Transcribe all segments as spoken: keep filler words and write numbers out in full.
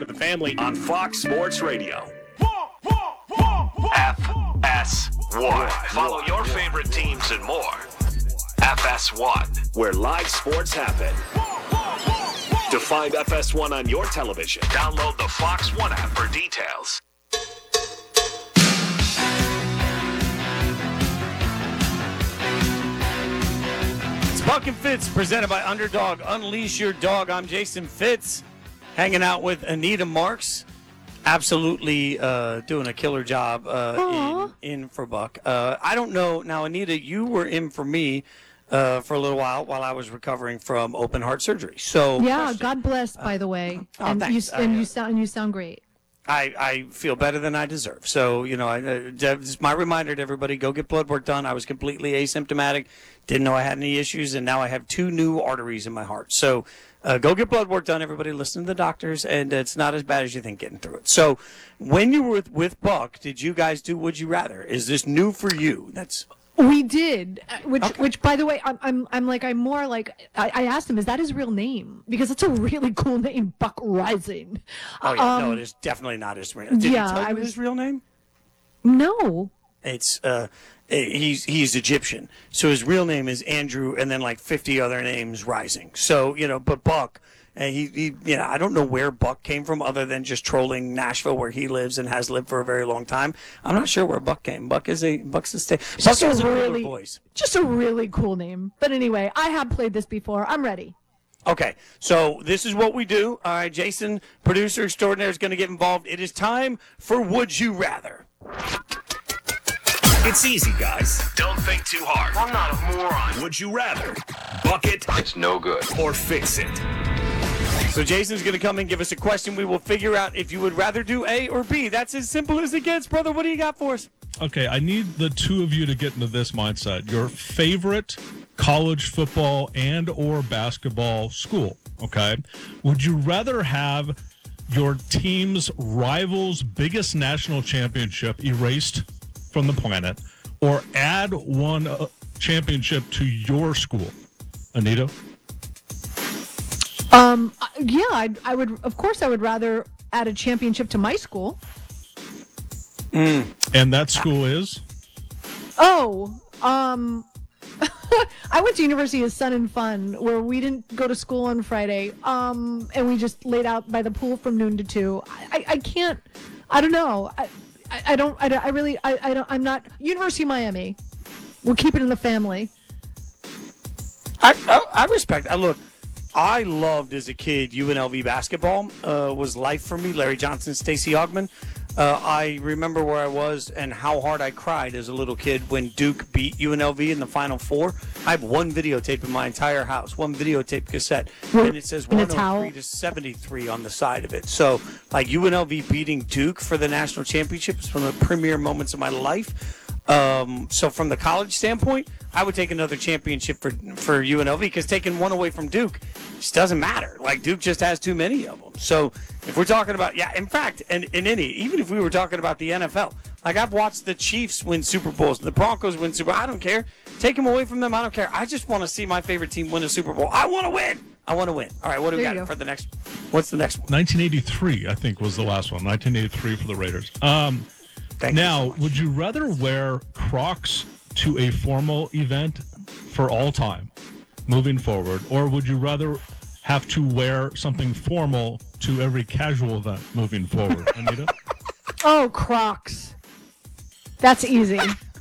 the family on Fox Sports Radio. F S one. Follow your favorite teams and more. F S one, where live sports happen. To find F S one on your television, download the Fox One app for details. It's Buck and Fitz, presented by Underdog. Unleash your dog. I'm Jason Fitz, hanging out with Anita Marks. Absolutely uh, doing a killer job uh, in, in for Buck. Uh, I don't know. Now, Anita, you were in for me uh, for a little while while I was recovering from open heart surgery. So yeah, question, God bless, by the way. Oh, and thanks. you and I, you sound you sound great. I, I feel better than I deserve. So, you know, I, uh, just my reminder to everybody, go get blood work done. I was completely asymptomatic, didn't know I had any issues, and now I have two new arteries in my heart. So uh, go get blood work done, everybody. Listen to the doctors, and it's not as bad as you think getting through it. So when you were with, with Buck, did you guys do Would You Rather? Is this new for you? That's... We did, uh, which, Okay. which, by the way, I'm, I'm, I'm like, I'm more like, I, I asked him, is that his real name? Because it's a really cool name, Buck Rising. Oh, yeah. Um, no, it is definitely not his real name. Did yeah, he tell you I was- his real name? No. It's uh, he's he's Egyptian, so his real name is Andrew, and then like fifty other names Rising. So you know, but Buck, uh, he he, you know, I don't know where Buck came from, other than just trolling Nashville, where he lives and has lived for a very long time. I'm not sure where Buck came. Buck is a Buck's a state. Buck Just a has a cooler really, voice. just a really cool name. But anyway, I have played this before. I'm ready. Okay, so this is what we do. All right, Jason, producer extraordinaire, is going to get involved. It is time for Would You Rather. It's easy, guys. Don't think too hard. I'm not a moron. Would you rather bucket? It's no good. Or fix it? So Jason's going to come and give us a question. We will figure out if you would rather do A or B. That's as simple as it gets, brother. What do you got for us? Okay, I need the two of you to get into this mindset. Your favorite college football and or basketball school, okay? Would you rather have your team's rival's biggest national championship erased from the planet, or add one uh, championship to your school? Anita? Um, uh, yeah, I, I would, of course, I would rather add a championship to my school. And that school is? Oh, um, I went to University of Sun and Fun, where we didn't go to school on Friday, um, and we just laid out by the pool from noon to two. I, I, I can't, I don't know. I, I, I don't, I, don't- I really, I, I don't, I'm not, University of Miami. We'll keep it in the family. I, I, I respect. I look. I loved as a kid U N L V basketball. Uh, was life for me. Larry Johnson, Stacey Augmon. Uh, I remember where I was and how hard I cried as a little kid when Duke beat U N L V in the Final Four. I have one videotape in my entire house, one videotape cassette, and it says In a one oh three towel? to seventy-three on the side of it. So, like U N L V beating Duke for the national championship is one of the premier moments of my life. Um, so from the college standpoint, I would take another championship for for U N L V, because taking one away from Duke just doesn't matter. Like, Duke just has too many of them. So if we're talking about, yeah, in fact, and in any, even if we were talking about the N F L, like I've watched the Chiefs win Super Bowls, the Broncos win Super Bowl. I don't care. Take them away from them. I don't care. I just want to see my favorite team win a Super Bowl. I want to win. I want to win. All right, what do we There you got go. for the next? What's the next one? nineteen eighty-three, I think, was the last one. nineteen eighty-three for the Raiders. Um, Thank you so now, much. would you rather wear Crocs to a formal event for all time, moving forward, or would you rather have to wear something formal to every casual event moving forward? Anita? Oh, Crocs. That's easy.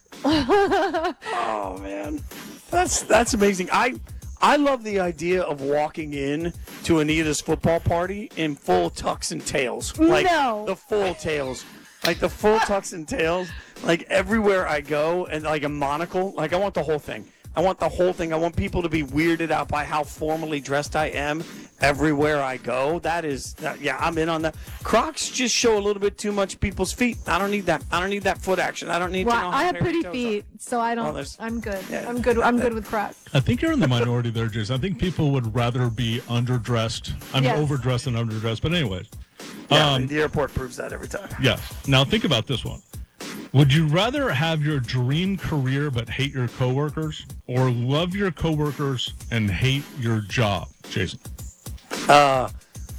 Oh man, that's that's amazing. I I love the idea of walking in to Anita's football party in full tux and tails, like No. the full tails, like the full tux and tails, like everywhere I go, and like a monocle. Like I want the whole thing. I want the whole thing. I want people to be weirded out by how formally dressed I am everywhere I go. That is, that, yeah, I'm in on that. Crocs just show a little bit too much people's feet. I don't need that. I don't need that foot action. I don't need to know Well, how I have hairy pretty toes are. feet, so I Well, don't. there's- I'm good. yeah. I'm good. I'm good with Crocs. I think you're in the minority there, Jason. I think people would rather be underdressed. I mean, Yes. overdressed than underdressed. But anyways, Yeah, um, the airport proves that every time. yes. Now think about this one. Would you rather have your dream career but hate your coworkers, or love your coworkers and hate your job, Jason? Uh,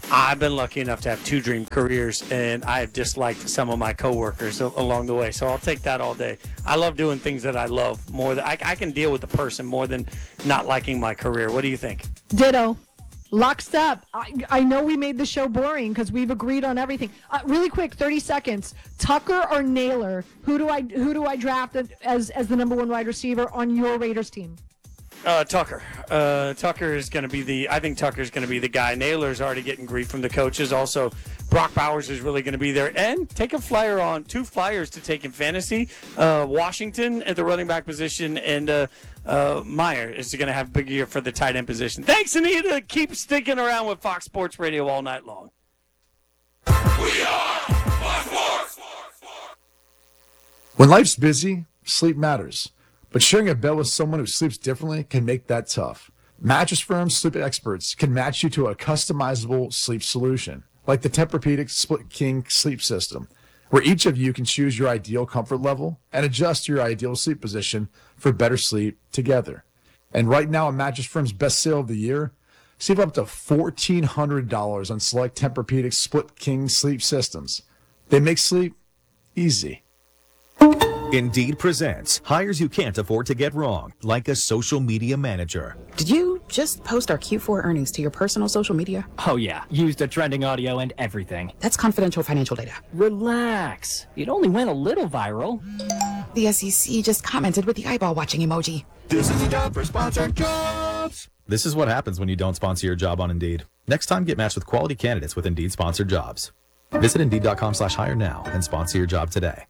I've been lucky enough to have two dream careers, and I have disliked some of my coworkers a- along the way. So I'll take that all day. I love doing things that I love more than I, I can deal with the person more than not liking my career. What do you think? Ditto. Locked up. I, I know we made the show boring because we've agreed on everything. Uh, really quick, thirty seconds. Tucker or Naylor? Who do I who do I draft as as the number one wide receiver on your Raiders team? Uh, Tucker. Uh, Tucker is going to be the. I think Tucker is going to be the guy. Naylor's already getting grief from the coaches. Also, Brock Bowers is really going to be there. And take a flyer on two flyers to take in fantasy. Uh, Washington at the running back position, and uh, uh, Meyer is going to have a big year for the tight end position. Thanks, Anita. Keep sticking around with Fox Sports Radio all night long. We are Fox Sports. When life's busy, sleep matters. But sharing a bed with someone who sleeps differently can make that tough. Mattress Firm's sleep experts can match you to a customizable sleep solution, like the Tempur-Pedic Split King sleep system, where each of you can choose your ideal comfort level and adjust your ideal sleep position for better sleep together. And right now, a Mattress Firm's best sale of the year, save up to fourteen hundred dollars on select Tempur-Pedic Split King sleep systems. They make sleep easy. Indeed presents hires you can't afford to get wrong, like a social media manager. Did you just post our Q four earnings to your personal social media? Oh yeah, used the trending audio and everything. That's confidential financial data. Relax. It only went a little viral. The S E C just commented with the eyeball watching emoji. This is the time for sponsored jobs. This is what happens when you don't sponsor your job on Indeed. Next time, get matched with quality candidates with Indeed sponsored jobs. Visit Indeed.com slash hire now and sponsor your job today.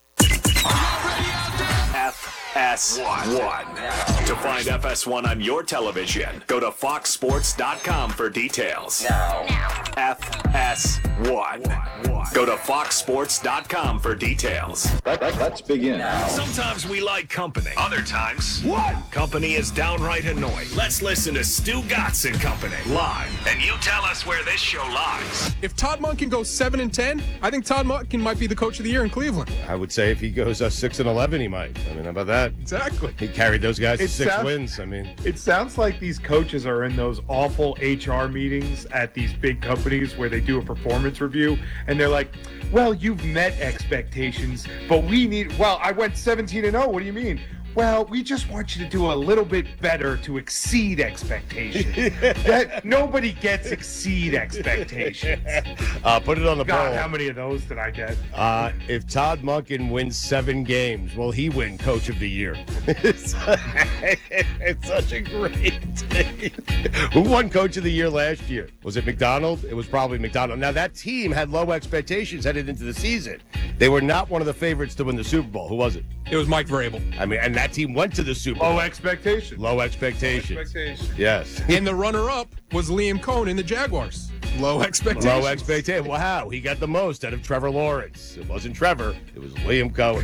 F S one. To find F S one on your television, go to fox sports dot com for details. Now. F S one. Go to fox sports dot com for details. Let, let, let's begin. Sometimes we like company. Other times, what? Company is downright annoying. Let's listen to Stu Gatz and Company live, and you tell us where this show lies. If Todd Monken goes seven and ten, I think Todd Monken might be the coach of the year in Cleveland. I would say if he goes uh, six and eleven, he might. I mean, how about that? Exactly. He carried those guys to It six sounds- wins. I mean, It sounds like these coaches are in those awful H R meetings at these big companies where they do a performance review, and they're like, well, you've met expectations, but we need, well, I went seventeen and oh, what do you mean? Well, we just want you to do a little bit better to exceed expectations. That nobody gets exceed expectations. uh, put it on the God, poll. how many of those did I get? Uh, if Todd Monken wins seven games, will he win Coach of the Year? it's, it's such a great thing. Who won Coach of the Year last year? Was it McDonald? It was probably McDonald. Now, that team had low expectations headed into the season. They were not one of the favorites to win the Super Bowl. Who was it? It was Mike Vrabel. I mean, and that team went to the Super Bowl. Low expectations. Low expectations. Low expectations. Yes. And the runner-up was Liam Cohn in the Jaguars. Low expectations. Low expectation. Wow, he got the most out of Trevor Lawrence. It wasn't Trevor, it was Liam Cohen.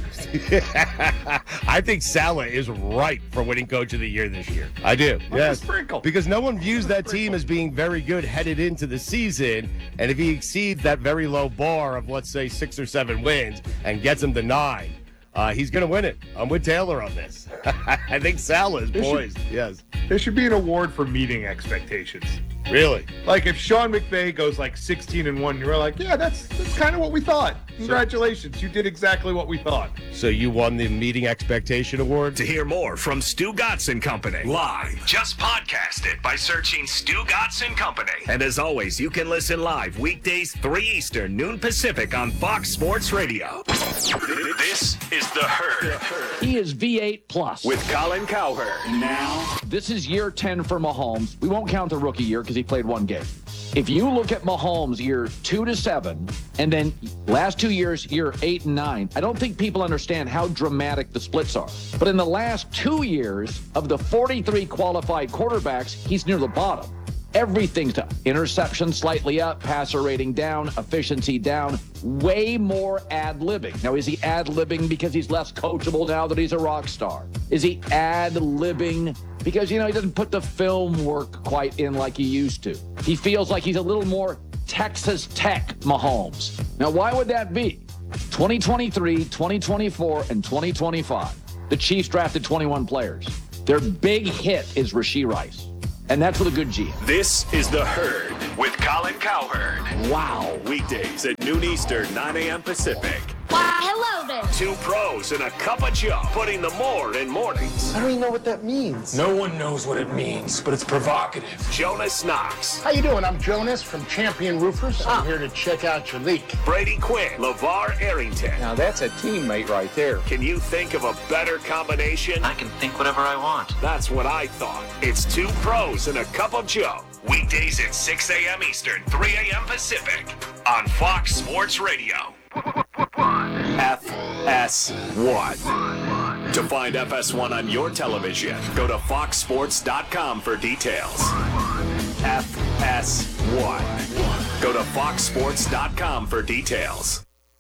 I think Saleh is ripe for winning Coach of the Year this year. I do. Yes. sprinkle. Because no one views that team as being very good headed into the season. And if he exceeds that very low bar of, let's say, six or seven wins and gets them to nine, Uh, he's going to win it. I'm with Taylor on this. I think Saleh is poised. Yes. There should be an award for meeting expectations. Really? Like if Sean McVay goes like sixteen and one, you're like, yeah, that's that's kind of what we thought. Congratulations, you did exactly what we thought. So you won the meeting expectation award? To hear more from Stu Gatz and Company live, just podcast it by searching Stu Gatz and Company. And as always, you can listen live weekdays three Eastern, noon Pacific on Fox Sports Radio. This is The Herd. He is V eight plus. With Colin Cowherd. Now, This is year ten for Mahomes. We won't count the rookie year because he played one game. If you look at Mahomes year two to seven, and then last two years, year eight and nine, I don't think people understand how dramatic the splits are. But in the last two years, of the forty-three qualified quarterbacks, he's near the bottom. Everything's to interception slightly up, passer rating down, efficiency down, way more ad-libbing. Now, is he ad-libbing because he's less coachable now that he's a rock star? Is he ad-libbing because, you know, he doesn't put the film work quite in like he used to? He feels like he's a little more Texas Tech Mahomes. Now, why would that be? twenty twenty-three, twenty twenty-four, and twenty twenty-five. The Chiefs drafted twenty-one players. Their big hit is Rashee Rice. And that's with a good G M. this is The Herd. with Colin Cowherd. Wow. Weekdays at noon Eastern, nine a.m. Pacific. Wow, hello there. Two pros and a cup of Joe, putting the more in mornings. I don't even know what that means. No one knows what it means, but it's provocative. Jonas Knox. How you doing? I'm Jonas from Champion Roofers. I'm here to check out your leak. Brady Quinn. LeVar Arrington. Now that's a teammate right there. Can you think of a better combination? I can think whatever I want. That's what I thought. It's two pros and a cup of Joe. Weekdays at six a.m. Eastern, three a.m. Pacific on Fox Sports Radio. F S one. To find F S one on your television, go to fox sports dot com for details. F S one. Go to fox sports dot com for details.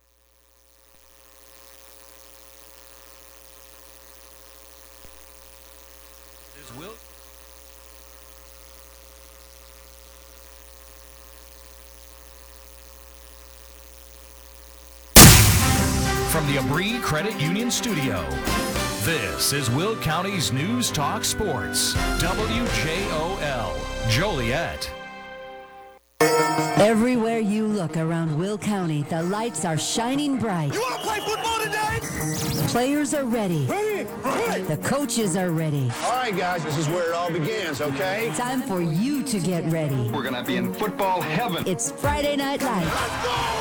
From the Abri Credit Union Studio, this is Will County's News Talk Sports, W J O L, Joliet. Everywhere you look around Will County, the lights are shining bright. You want to play football tonight? Players are ready. Ready? Ready. The coaches are ready. All right, guys, this is where it all begins, okay? Time for you to get ready. We're going to be in football heaven. It's Friday Night Lights. Let's go!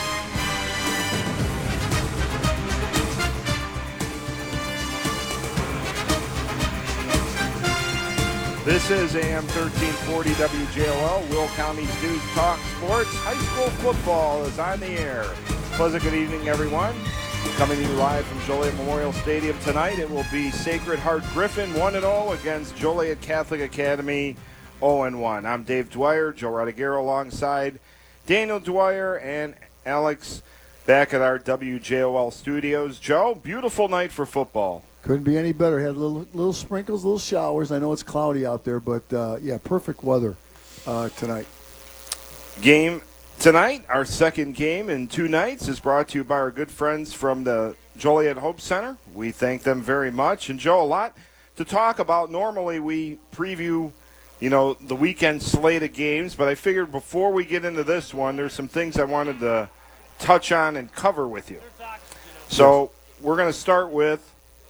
This is A M thirteen forty W J O L, Will County's News Talk Sports. High school football is on the air. Pleasant good evening, everyone. Coming to you live from Joliet Memorial Stadium tonight, it will be Sacred Heart Griffin one and oh against Joliet Catholic Academy oh and one. I'm Dave Dwyer, Joe Rodriguero alongside Daniel Dwyer and Alex back at our W J O L studios. Joe, beautiful night for football. Couldn't be any better. Had little little sprinkles, little showers. I know it's cloudy out there, but uh, yeah, perfect weather uh, tonight. Game tonight, our second game in two nights, is brought to you by our good friends from the Joliet Hope Center. We thank them very much. And Joe, a lot to talk about. Normally we preview, you know, the weekend slate of games, but I figured before we get into this one, there's some things I wanted to touch on and cover with you. So we're going to start with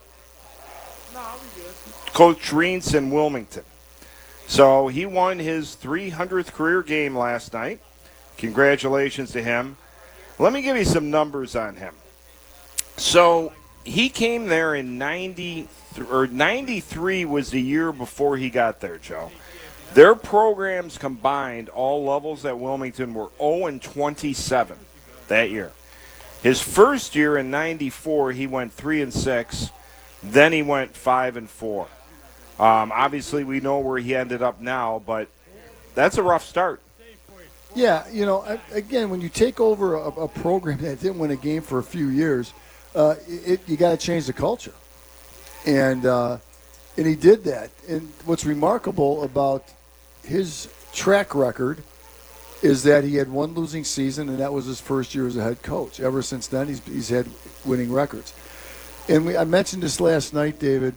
Coach Reentz in Wilmington. So he won his three hundredth career game last night. Congratulations to him. Let me give you some numbers on him. So he came there in ninety or ninety-three was the year before he got there, Joe. Their programs combined, all levels at Wilmington, were oh and twenty-seven that year. His first year in ninety-four, he went three and six. Then he went five and four. Um, obviously, we know where he ended up now, but that's a rough start. Yeah, you know, again, when you take over a, a program that didn't win a game for a few years, uh, it, you got to change the culture, and uh, and he did that. And what's remarkable about his track record is that he had one losing season, and that was his first year as a head coach. Ever since then, he's he's had winning records. And we, I mentioned this last night, David,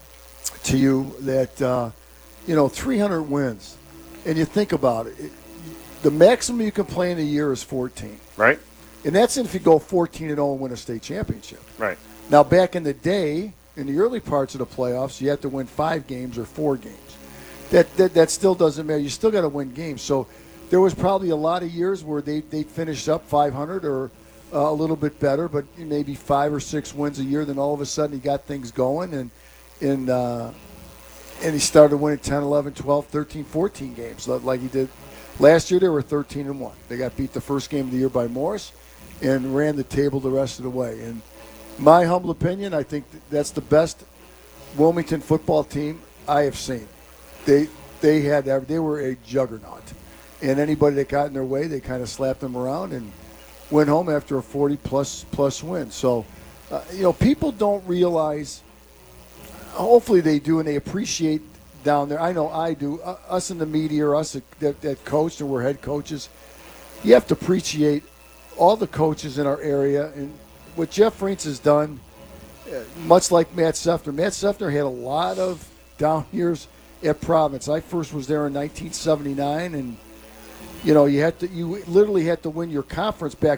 to you, that, uh, you know, three hundred wins. And you think about it, it, the maximum you can play in a year is fourteen. Right. And that's if you go fourteen and oh and win a state championship. Right. Now, back in the day, in the early parts of the playoffs, you had to win five games or four games. That that, that still doesn't matter. You still got to win games. So there was probably a lot of years where they, they finished up five hundred or – Uh, a little bit better, but maybe five or six wins a year. Then all of a sudden he got things going, and and uh, and he started winning ten, eleven, twelve, thirteen, fourteen games like he did last year. They were thirteen and one. They got beat the first game of the year by Morris, and ran the table the rest of the way. In my humble opinion, I think that's the best Wilmington football team I have seen. They they had they were a juggernaut, and anybody that got in their way, they kind of slapped them around and went home after a forty plus plus win. So, uh, you know, people don't realize. Hopefully, they do, and they appreciate down there. I know I do. Uh, us in the media, or us that, that coached and we're head coaches, you have to appreciate all the coaches in our area and what Jeff Reentz has done. Uh, much like Matt Sefner. Matt Sefner had a lot of down years at Providence. I first was there in nineteen seventy-nine, and You know, you had to you literally had to win your conference back